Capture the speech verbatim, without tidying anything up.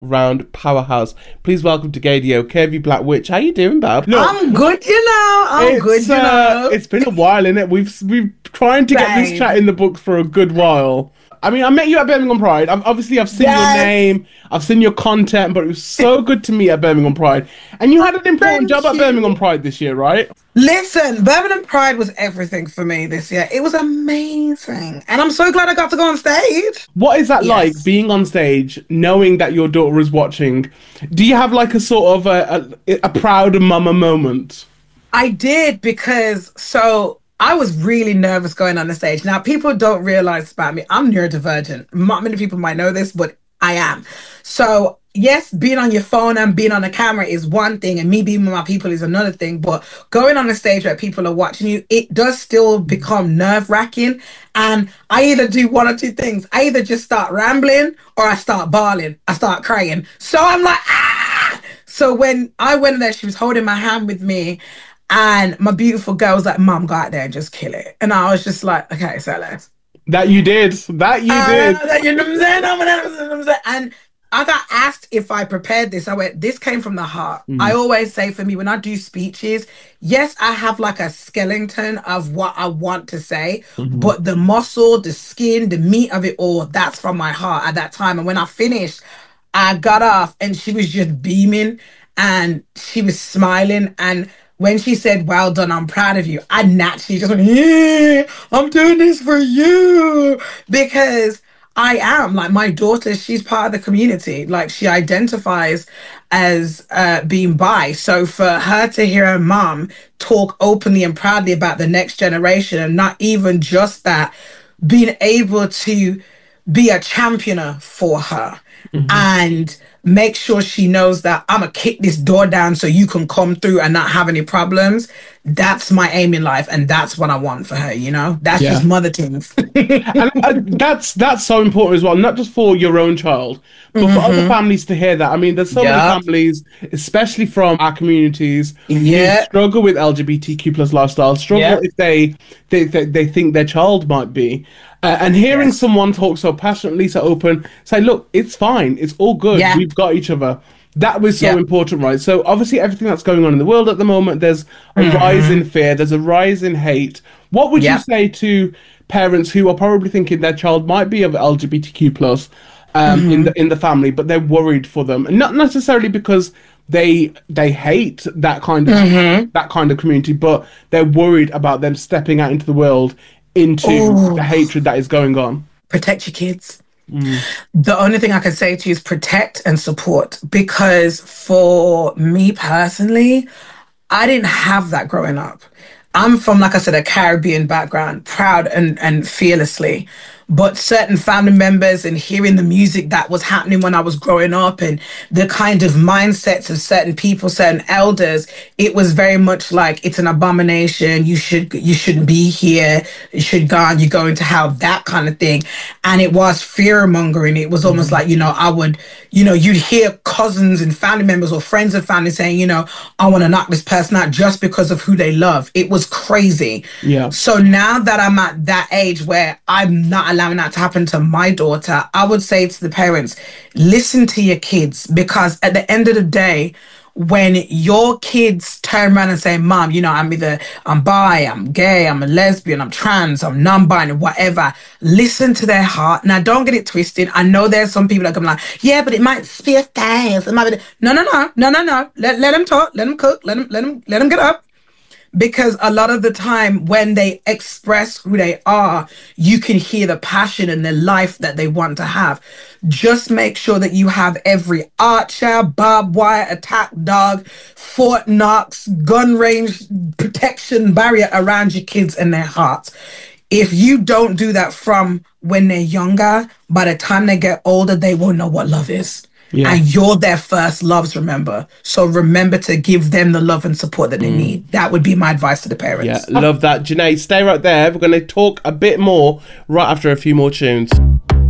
round powerhouse. Please welcome to Gadio, Curvy Black Witch. How you doing, Bab? Look, I'm good, you know. I'm good, you uh, know. It's been a while, innit? We've we've trying to Same. get this chat in the books for a good while. I mean, I met you at Birmingham Pride. I've, obviously, I've seen yes. your name, I've seen your content, but it was so good to meet at Birmingham Pride. And you had an important Thank job you. at Birmingham Pride this year, right? Listen, Birmingham Pride was everything for me this year. It was amazing. And I'm so glad I got to go on stage. What is that yes. like, being on stage, knowing that your daughter is watching? Do you have like a sort of a, a, a proud mama moment? I did, because so... I was really nervous going on the stage. Now, people don't realize about me, I'm neurodivergent. Not many people might know this, but I am. So, yes, being on your phone and being on a camera is one thing, and me being with my people is another thing. But going on a stage where people are watching you, it does still become nerve-wracking. And I either do one or two things. I either just start rambling or I start bawling. I start crying. So I'm like, ah! So when I went there, she was holding my hand with me. And my beautiful girl was like, Mom, go out there and just kill it. And I was just like, okay, so let's. That you did. That you uh, did. That, you know what I'm saying? I'm what I'm saying? And I got asked if I prepared this. I went, this came from the heart. Mm. I always say, for me, when I do speeches, yes, I have like a skeleton of what I want to say, mm-hmm. but the muscle, the skin, the meat of it all, that's from my heart at that time. And when I finished, I got off and she was just beaming and she was smiling. And when she said, well done, I'm proud of you, I naturally just went, yeah, I'm doing this for you. Because I am, like, my daughter, she's part of the community. Like, she identifies as uh, being bi. So for her to hear her mom talk openly and proudly about the next generation, and not even just that, being able to be a championer for her mm-hmm. and make sure she knows that I'm going to kick this door down so you can come through and not have any problems. That's my aim in life. And that's what I want for her, you know? That's yeah. just mother things. and uh, that's that's so important as well, not just for your own child, but mm-hmm. for other families to hear that. I mean, there's so yep. many families, especially from our communities, yeah. who struggle with L G B T Q plus lifestyle, struggle yep. if they, they, they, they think their child might be. Uh, and hearing yes. someone talk so passionately, so open, say, look, it's fine. It's all good. Yeah. We've got each other. That was so yeah. important, right? So obviously everything that's going on in the world at the moment, there's a mm-hmm. rise in fear. There's a rise in hate. What would yeah. you say to parents who are probably thinking their child might be of L G B T Q plus um, mm-hmm. in the in the family, but they're worried for them? And not necessarily because they they hate that kind of mm-hmm. that kind of community, but they're worried about them stepping out into the world into Ooh. the hatred that is going on. Protect your kids. Mm. The only thing I can say to you is protect and support, because for me personally, I didn't have that growing up. I'm from, like I said, a Caribbean background, proud and, and fearlessly. But certain family members, and hearing the music that was happening when I was growing up, and the kind of mindsets of certain people, certain elders, it was very much like, it's an abomination. You should, you shouldn't be here. You should go on. You're going to hell, that kind of thing. And it was fear mongering. It was almost mm-hmm. like, you know, I would, you know, you'd hear cousins and family members or friends of family saying, you know, I want to knock this person out just because of who they love. It was crazy. Yeah. So now that I'm at that age where I'm not allowed allowing that to happen to my daughter, I would say to the parents, listen to your kids, because at the end of the day, when your kids turn around and say, Mom, you know, I'm either, I'm bi, I'm gay, I'm a lesbian, I'm trans, I'm non-binary, whatever, listen to their heart. Now, don't get it twisted. I know there's some people that come like, yeah, but it might be a phase. It might be. No, no, no, no, no, no. Let, let them talk, let them cook, let them, let them, let them get up. Because a lot of the time when they express who they are, you can hear the passion and the life that they want to have. Just make sure that you have every archer, barbed wire, attack dog, Fort Knox, gun range protection barrier around your kids and their hearts. If you don't do that from when they're younger, by the time they get older, they won't know what love is. Yeah. And you're their first loves, remember. So remember to give them the love and support that they mm. need. That would be my advice to the parents. Yeah, love that. Janae, stay right there. We're going to talk a bit more right after a few more tunes.